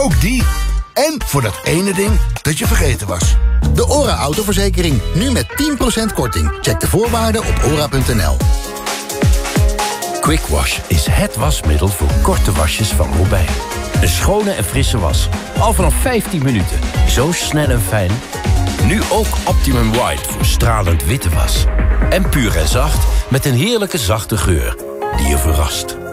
Ook die. En voor dat ene ding dat je vergeten was. De ORA autoverzekering. Nu met 10% korting. Check de voorwaarden op ora.nl. Quick Wash is het wasmiddel voor korte wasjes van Robijn. Een schone en frisse was. Al vanaf 15 minuten. Zo snel en fijn. Nu ook Optimum White voor stralend witte was. En puur en zacht met een heerlijke zachte geur die je verrast.